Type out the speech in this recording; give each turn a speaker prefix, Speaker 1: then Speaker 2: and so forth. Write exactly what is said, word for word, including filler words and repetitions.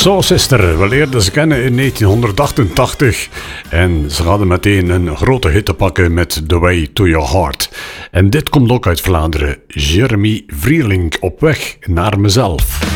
Speaker 1: Soul Sister, we leerden ze kennen in negentienhonderdachtentachtig en ze hadden meteen een grote hit te pakken met The Way to Your Heart. En dit komt ook uit Vlaanderen, Jeremy Vrieling, Op weg naar mezelf.